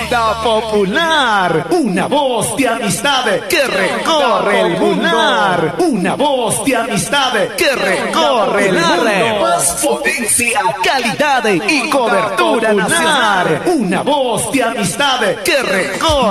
Onda Popular, una voz de amistad que recorre el mundo. Una voz de amistad que recorre el mundo. Más potencia, calidad y cobertura nacional. Una voz de amistad que recorre